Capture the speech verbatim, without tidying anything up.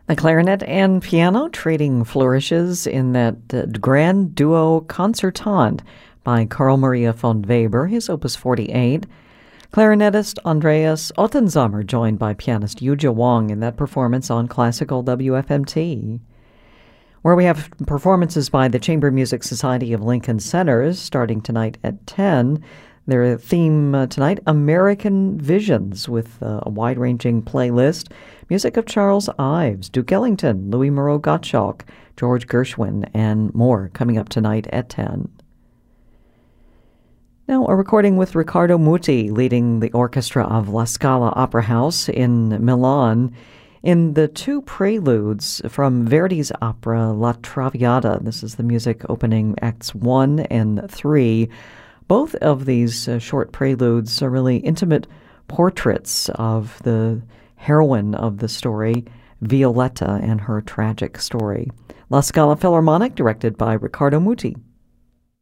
The clarinet and piano trading flourishes in that uh, grand duo concertant by Carl Maria von Weber, his opus forty-eight. Clarinetist Andreas Ottensammer joined by pianist Yuja Wang in that performance on Classical W F M T. Where we have performances by the Chamber Music Society of Lincoln Centers starting tonight at ten. Their theme uh, tonight, American Visions, with uh, a wide-ranging playlist. Music of Charles Ives, Duke Ellington, Louis Moreau Gottschalk, George Gershwin, and more coming up tonight at ten. Now, a recording with Riccardo Muti leading the orchestra of La Scala Opera House in Milan in the two preludes from Verdi's opera La Traviata. This is the music opening Acts one and three. Both of these uh, short preludes are really intimate portraits of the heroine of the story, Violetta, and her tragic story. La Scala Philharmonic, directed by Riccardo Muti.